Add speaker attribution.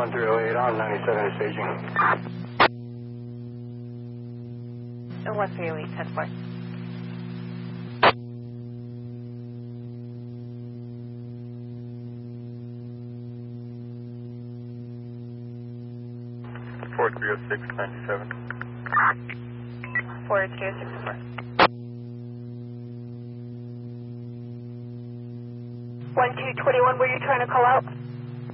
Speaker 1: 1308 on 97 staging.
Speaker 2: 1308, 10-4.
Speaker 1: Four 306-97.
Speaker 2: 4-306-4.
Speaker 3: 1221, were you trying to call out?